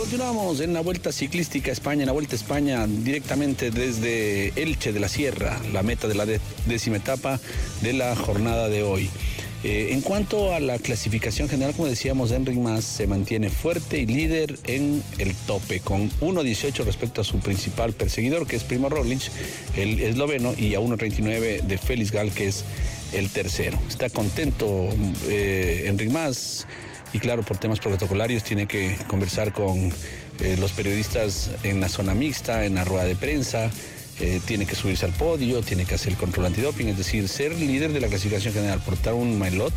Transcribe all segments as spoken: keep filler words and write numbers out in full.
Continuamos en la Vuelta Ciclística a España, en la Vuelta a España directamente desde Elche de la Sierra, la meta de la décima etapa de la jornada de hoy. Eh, en cuanto a la clasificación general, como decíamos, Enric Mas se mantiene fuerte y líder en el tope, con uno dieciocho respecto a su principal perseguidor, que es Primo Roglic, el esloveno, y a uno treinta y nueve de Félix Gall, que es el tercero. Está contento eh, Enric Mas, y claro, por temas protocolarios tiene que conversar con eh, los periodistas en la zona mixta, en la rueda de prensa. Eh, tiene que subirse al podio, tiene que hacer el control antidoping, es decir, ser líder de la clasificación general, portar un maillot,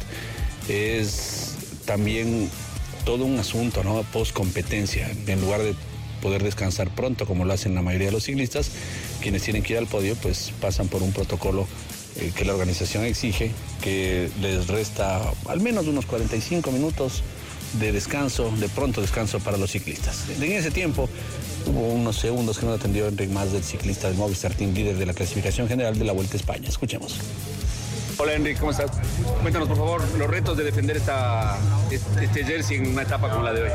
es también todo un asunto, ¿no? Post competencia. En lugar de poder descansar pronto, como lo hacen la mayoría de los ciclistas, quienes tienen que ir al podio, pues pasan por un protocolo eh, que la organización exige, que les resta al menos unos cuarenta y cinco minutos de descanso, de pronto descanso para los ciclistas. En ese tiempo hubo unos segundos que no atendió Enric Mas, del ciclista del Movistar Team, líder de la clasificación general de la Vuelta a España. Escuchemos. Hola Enric, ¿cómo estás? Cuéntanos por favor los retos de defender esta, este jersey en una etapa como la de hoy.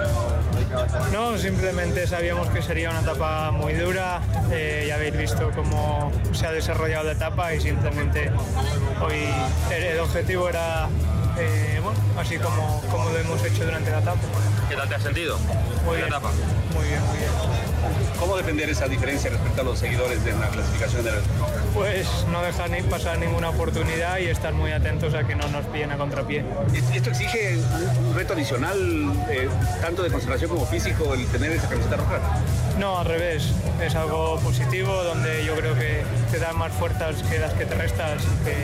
No, simplemente sabíamos que sería una etapa muy dura, eh, ya habéis visto cómo se ha desarrollado la etapa y simplemente hoy el, el objetivo era, eh, bueno, así como, como lo hemos hecho durante la etapa. ¿Qué tal te has sentido? Muy bien, etapa? muy bien, muy bien. ¿Cómo defender esa diferencia respecto a los seguidores de la clasificación de la... Pues no dejar ni pasar ninguna oportunidad y estar muy atentos a que no nos pillen a contrapié. ¿Esto exige un reto adicional, eh, tanto de concentración como físico, el tener esa camiseta roja? No, al revés, es algo positivo donde yo creo que te dan más fuerzas que las que te restas,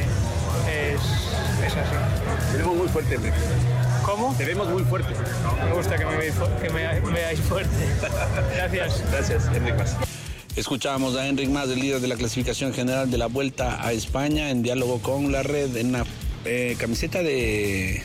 que es, es así. Te vemos muy fuerte, Enric. ¿Cómo? Te vemos muy fuerte. Me gusta que me veáis, que me, me veáis fuerte. Gracias. Gracias, Enric Mas. Escuchábamos a Enric Mas, el líder de la clasificación general de la Vuelta a España, en diálogo con la red, en la eh, camiseta de,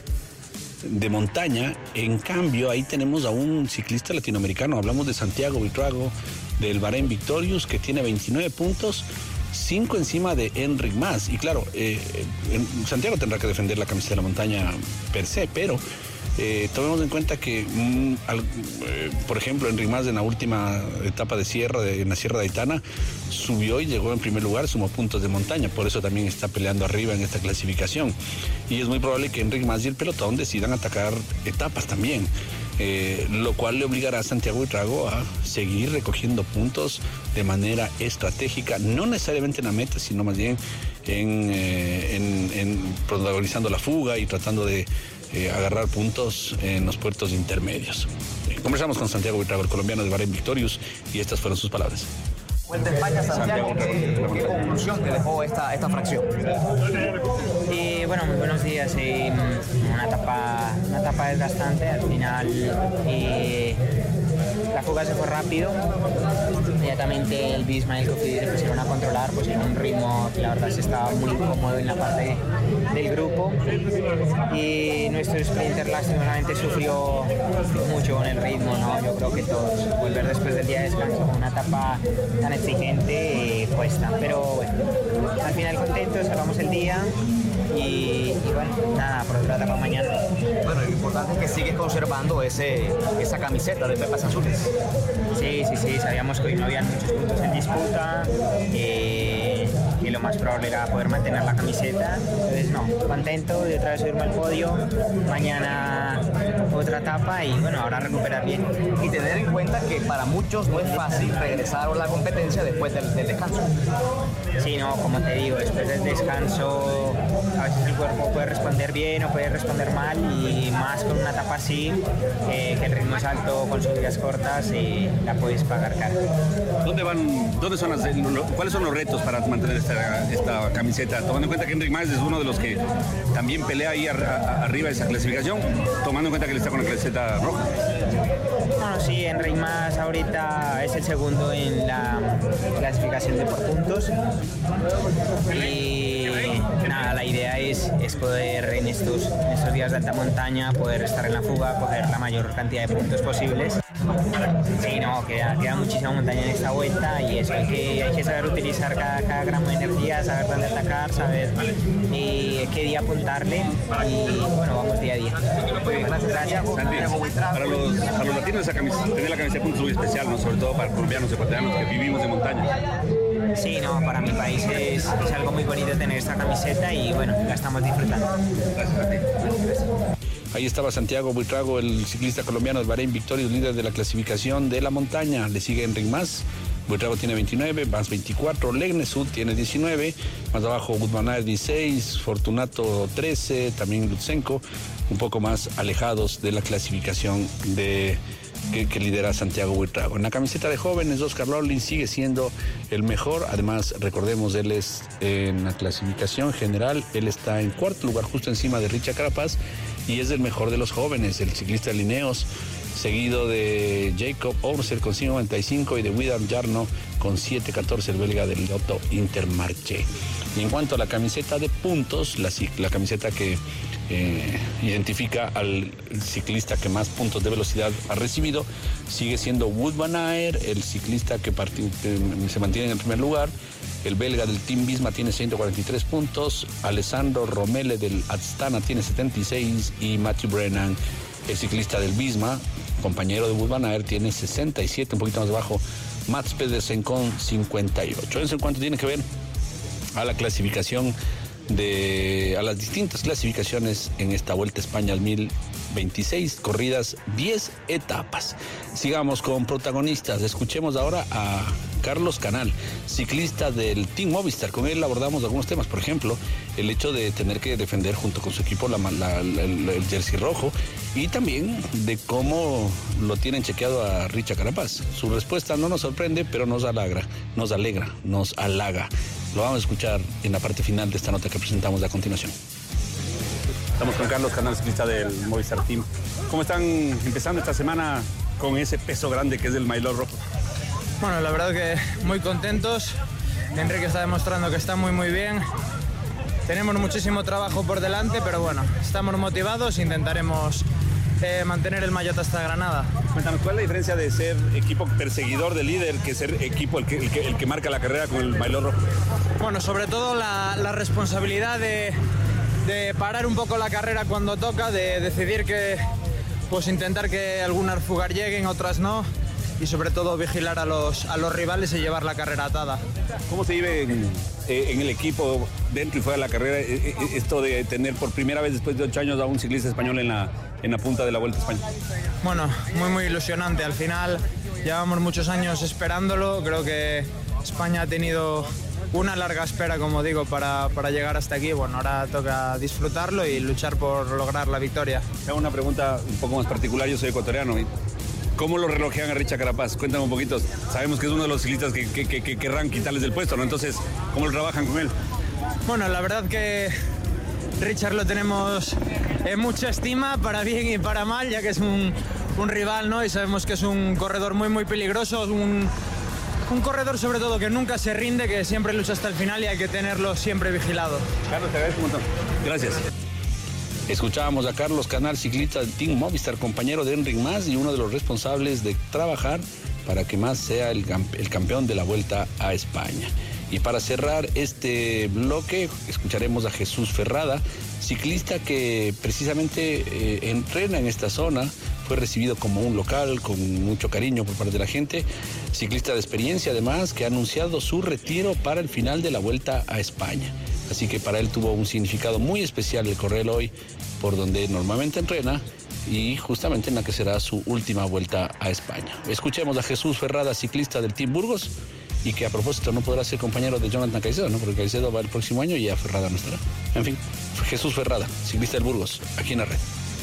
de montaña. En cambio, ahí tenemos a un ciclista latinoamericano. Hablamos de Santiago Buitrago, del Bahrein Victorious, que tiene veintinueve puntos, cinco encima de Enric Mas. Y claro, eh, Santiago tendrá que defender la camiseta de la montaña per se, pero eh, tomemos en cuenta que, mm, al, eh, por ejemplo, Enric Mas en la última etapa de sierra, de, en la Sierra de Aitana, subió y llegó en primer lugar, sumó puntos de montaña, por eso también está peleando arriba en esta clasificación. Y es muy probable que Enric Mas y el pelotón decidan atacar etapas también. Eh, lo cual le obligará a Santiago Buitrago a seguir recogiendo puntos de manera estratégica, no necesariamente en la meta, sino más bien en, eh, en, en protagonizando la fuga y tratando de eh, agarrar puntos en los puertos intermedios. Eh, conversamos con Santiago Buitrago, el colombiano de Bahrein Victorious, y estas fueron sus palabras. Vuelta a España, Santiago, ¿qué, qué conclusión te dejó esta, esta fracción? Y bueno, muy buenos días. Y, una, etapa, una etapa desgastante. Al final eh, la fuga se fue rápido. Inmediatamente el Bisma y el Cofidis se pusieron a controlar, pues en un ritmo que la verdad se estaba muy cómodo en la parte del grupo. Y nuestro sprinter lastimosamente sufrió mucho con el ritmo, ¿no? Yo creo que todos. Volver después del día de descanso con una etapa tan exigente eh, cuesta, pero bueno, al final contentos, salvamos el día y, y bueno, nada, por otra etapa mañana. Bueno, lo importante es que sigues conservando ese, esa camiseta de Pepas Azules. Sí, sí, sí, sabíamos que hoy no habían muchos puntos en disputa, eh, y lo más probable era poder mantener la camiseta, entonces no, contento de otra vez subirme al podio, mañana otra etapa y bueno, ahora recuperar bien. Y tener en cuenta que para muchos no es fácil regresar a la competencia después del, del descanso. Sí, no, como te digo, después del descanso a veces el cuerpo puede responder bien o puede responder mal y más con una etapa así, eh, que el ritmo es alto, con subidas cortas y la puedes pagar cara. ¿Dónde van, dónde son las, cuáles son los retos para mantener esta, esta camiseta? Tomando en cuenta que Enric Mas es uno de los que también pelea ahí a, a, arriba de esa clasificación, tomando en cuenta que él está con la camiseta roja. Bueno, sí, Enric Mas ahorita es el segundo en la clasificación de por puntos y eh, nada, la idea es, es poder en estos, en estos días de alta montaña poder estar en la fuga, coger la mayor cantidad de puntos posibles. Sí, no, queda, queda muchísima montaña en esta vuelta y eso, hay que, hay que saber utilizar cada, cada gramo de energía, saber dónde atacar, saber eh, qué día apuntarle y bueno, vamos día a día. Gracias. Santi, para los, para los latinos esa camisa, tener la camisa de puntos muy especial, ¿no? Sobre todo para colombianos y ecuatorianos que vivimos de montaña. Sí, no, para mi país es, es algo muy bonito tener esta camiseta y bueno, la estamos disfrutando. Gracias a ti. Ahí estaba Santiago Buitrago, el ciclista colombiano del Bahrein Victorious, líder de la clasificación de la montaña. Le sigue Enric Mas. Buitrago tiene veintinueve, Mas veinticuatro, Legnesud tiene diecinueve, más abajo Wout van Aert dieciséis, Fortunato trece, también Lutsenko, un poco más alejados de la clasificación de que, que lidera Santiago Buitrago. En la camiseta de jóvenes, Oscar Lolin sigue siendo el mejor. Además, recordemos, él es en la clasificación general, él está en cuarto lugar, justo encima de Richard Carapaz, y es el mejor de los jóvenes, el ciclista de Lineos, seguido de Jacob Orser con cinco noventa y cinco y de Widam Jarno con siete catorce, el belga del Lotto Intermarché. Y en cuanto a la camiseta de puntos, la, la camiseta que eh, identifica al ciclista que más puntos de velocidad ha recibido, sigue siendo Wout van Aert, el ciclista que, que se mantiene en el primer lugar. El belga del Team Visma tiene ciento cuarenta y tres puntos, Alessandro Romele del Astana tiene setenta y seis y Matthew Brennan, el ciclista del Visma, compañero de Wout van Aert, tiene sesenta y siete, un poquito más abajo, Mats Pedersen con cincuenta y ocho. Eso en cuanto tiene que ver a la clasificación de, a las distintas clasificaciones en esta Vuelta a España al mil veintiséis, corridas, diez etapas. Sigamos con protagonistas. Escuchemos ahora a Carlos Canal, ciclista del Team Movistar. Con él abordamos algunos temas, por ejemplo, el hecho de tener que defender junto con su equipo la, la, la, el jersey rojo y también de cómo lo tienen chequeado a Richard Carapaz. Su respuesta no nos sorprende, pero nos alegra, nos alegra, nos halaga. Lo vamos a escuchar en la parte final de esta nota que presentamos a continuación. Estamos con Carlos Canal, ciclista del Movistar Team. ¿Cómo están empezando esta semana con ese peso grande que es el maillot rojo? Bueno, la verdad que muy contentos. Enrique está demostrando que está muy muy bien. Tenemos muchísimo trabajo por delante, pero bueno, estamos motivados, intentaremos eh, mantener el maillot hasta Granada. Cuéntame, ¿cuál es la diferencia de ser equipo perseguidor de líder que ser equipo el que, el que, el que marca la carrera con el maillot rojo? Bueno, sobre todo la, la responsabilidad de, de parar un poco la carrera cuando toca, de decidir que, pues intentar que algunas fugas lleguen, otras no, y sobre todo vigilar a los, a los rivales y llevar la carrera atada. ¿Cómo se vive en, en el equipo, dentro y fuera de la carrera, esto de tener por primera vez después de ocho años a un ciclista español en la, en la punta de la Vuelta a España? Bueno, muy muy ilusionante. Al final llevamos muchos años esperándolo. Creo que España ha tenido una larga espera, como digo, para, para llegar hasta aquí. Bueno, ahora toca disfrutarlo y luchar por lograr la victoria. Te hago una pregunta un poco más particular. Yo soy ecuatoriano. ¿Cómo lo relojean a Richard Carapaz? Cuéntame un poquito. Sabemos que es uno de los ciclistas que, que, que, que querrán quitarles del puesto, ¿no? Entonces, ¿cómo lo trabajan con él? Bueno, la verdad que Richard lo tenemos en mucha estima, para bien y para mal, ya que es un, un rival, ¿no? Y sabemos que es un corredor muy, muy peligroso, un, un corredor sobre todo que nunca se rinde, que siempre lucha hasta el final y hay que tenerlo siempre vigilado. Carlos, te agradezco un montón. Gracias. Escuchábamos a Carlos Canal, ciclista del Team Movistar, compañero de Enric Mas y uno de los responsables de trabajar para que Mas sea el, el campeón de la Vuelta a España. Y para cerrar este bloque, escucharemos a Jesús Ferrada, ciclista que precisamente eh, entrena en esta zona, fue recibido como un local con mucho cariño por parte de la gente, ciclista de experiencia además, que ha anunciado su retiro para el final de la Vuelta a España. Así que para él tuvo un significado muy especial el correr hoy por donde normalmente entrena y justamente en la que será su última Vuelta a España. Escuchemos a Jesús Ferrada, ciclista del Team Burgos, y que a propósito no podrá ser compañero de Jonathan Caicedo, ¿no? Porque Caicedo va el próximo año y ya Ferrada no estará. En fin, Jesús Ferrada, ciclista del Burgos, aquí en la red.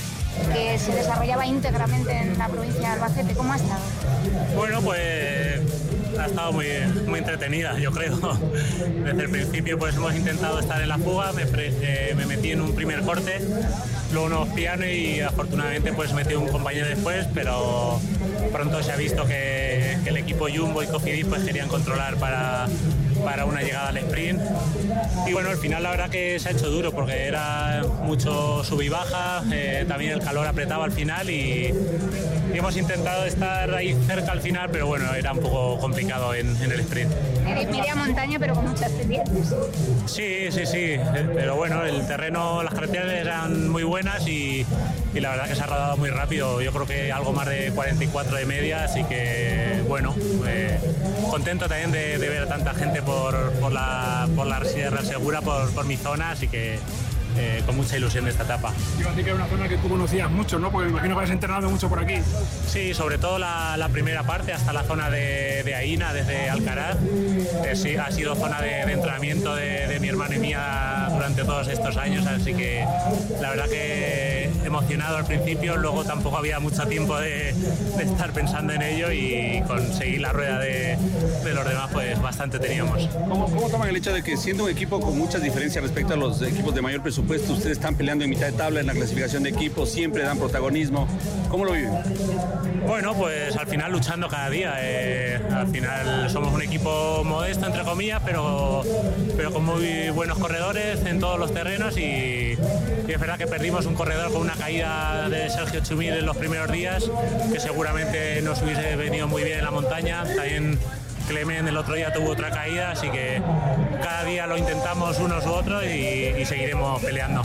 Que se desarrollaba íntegramente en la provincia de Albacete. ¿Cómo ha estado? Bueno, pues ha estado muy, muy entretenida, yo creo. Desde el principio pues hemos intentado estar en la fuga, me, pre, eh, me metí en un primer corte, luego unos pianos y afortunadamente pues metí un compañero después, pero pronto se ha visto que, que el equipo Jumbo y Cofidis pues querían controlar para, para una llegada al sprint. Y bueno, al final la verdad que se ha hecho duro porque era mucho sub y baja, eh, también el calor apretaba al final y, y hemos intentado estar ahí cerca al final, pero bueno, era un poco complicado en, en el sprint. Media montaña pero con muchas pendientes. Sí, sí, sí, pero bueno, el terreno, las carreteras eran muy buenas y, y la verdad que se ha rodado muy rápido, yo creo que algo más de cuarenta y cuatro de media, así que bueno, eh, contento también de, de ver a tanta gente por, por la, por la Sierra Segura, por, por mi zona, así que Eh, con mucha ilusión de esta etapa. Iba a decir que era una zona que tú conocías mucho, ¿no? Porque me imagino que has entrenado mucho por aquí. Sí, sobre todo la, la primera parte, hasta la zona de, de Aína, desde Alcaraz. Eh, sí, ha sido zona de, de entrenamiento de, de mi hermano y mía durante todos estos años, así que la verdad que emocionado al principio, luego tampoco había mucho tiempo de, de estar pensando en ello y conseguir la rueda de, de los demás, pues bastante teníamos. ¿Cómo, ¿Cómo toman el hecho de que siendo un equipo con muchas diferencias respecto a los equipos de mayor presupuesto, ustedes están peleando en mitad de tabla en la clasificación de equipos, siempre dan protagonismo? ¿Cómo lo viven? Bueno, pues al final luchando cada día. Eh, al final somos un equipo modesto, entre comillas, pero, pero con muy buenos corredores en todos los terrenos y, y es verdad que perdimos un corredor con una caída de Sergio Chumil en los primeros días, que seguramente nos hubiese venido muy bien en la montaña. También Clemen el otro día tuvo otra caída, así que cada día lo intentamos unos u otros y, y seguiremos peleando.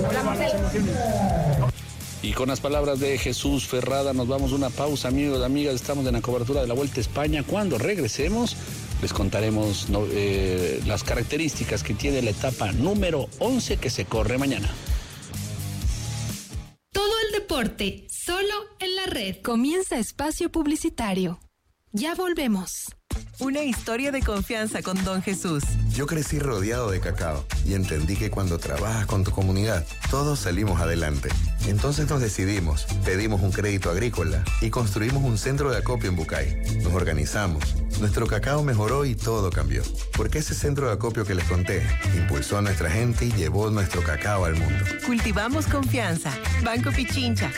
Y con las palabras de Jesús Ferrada nos vamos a una pausa, amigos y amigas. Estamos en la cobertura de la Vuelta a España. Cuando regresemos les contaremos no, eh, las características que tiene la etapa número once que se corre mañana. Todo el deporte, solo en la red. Comienza espacio publicitario. Ya volvemos. Una historia de confianza con Don Jesús. Yo crecí rodeado de cacao y entendí que cuando trabajas con tu comunidad, todos salimos adelante. Entonces nos decidimos, pedimos un crédito agrícola y construimos un centro de acopio en Bucay. Nos organizamos, nuestro cacao mejoró y todo cambió. Porque ese centro de acopio que les conté impulsó a nuestra gente y llevó nuestro cacao al mundo. Cultivamos confianza. Banco Pichincha.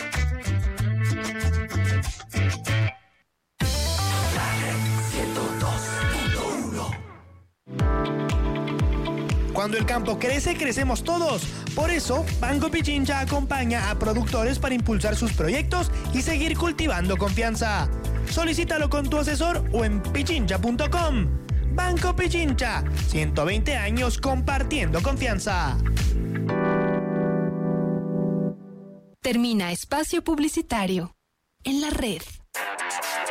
Cuando el campo crece, crecemos todos. Por eso, Banco Pichincha acompaña a productores para impulsar sus proyectos y seguir cultivando confianza. Solicítalo con tu asesor o en pichincha punto com. Banco Pichincha, ciento veinte años compartiendo confianza. Termina espacio publicitario en la red.